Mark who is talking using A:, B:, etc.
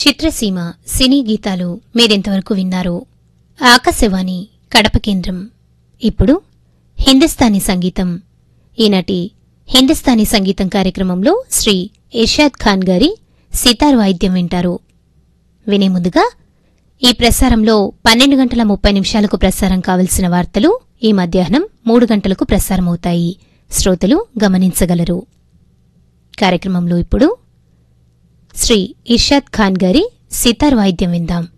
A: చిత్రసీమ సినీ గీతాలు మీరింతవరకు విన్నారు. ఆకాశవాణి కడప కేంద్రం. ఇప్పుడు హిందుస్థానీ సంగీతం. ఈనాటి హిందుస్థానీ సంగీతం కార్యక్రమంలో శ్రీ ఇర్షాద్ ఖాన్ గారి సితార్ వాయిద్యం వింటారు. వినే ముందుగా ఈ ప్రసారంలో 12:30 ప్రసారం కావలసిన వార్తలు ఈ మధ్యాహ్నం 3 గంటలకు ప్రసారమవుతాయి. శ్రోతలు గమనించగలరు. కార్యక్రమంలో ఇప్పుడు శ్రీ ఇర్షాద్ ఖాన్ గారి సితార్ వాయిద్యం విందాం.